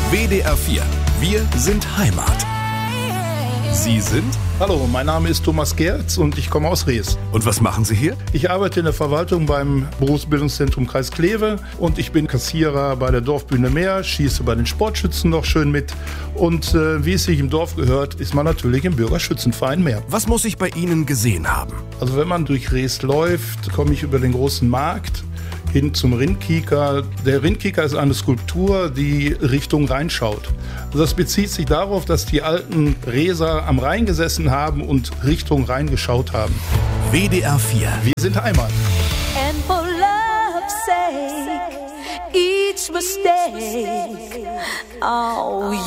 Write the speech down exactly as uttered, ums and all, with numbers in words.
W D R vier. Wir sind Heimat. Sie sind? Hallo, mein Name ist Thomas Gerz und ich komme aus Rees. Und was machen Sie hier? Ich arbeite in der Verwaltung beim Berufsbildungszentrum Kreis Kleve und ich bin Kassierer bei der Dorfbühne Meer, schieße bei den Sportschützen noch schön mit. Und äh, wie es sich im Dorf gehört, ist man natürlich im Bürgerschützenverein Meer. Was muss ich bei Ihnen gesehen haben? Also wenn man durch Rees läuft, komme ich über den großen Markt hin zum Rindkicker. Der Rindkicker ist eine Skulptur, die Richtung Rhein schaut. Also das bezieht sich darauf, dass die alten Reeser am Rhein gesessen haben und Richtung Rhein geschaut haben. W D R vier. Wir sind Heimat. And for love's sake, each mistake, oh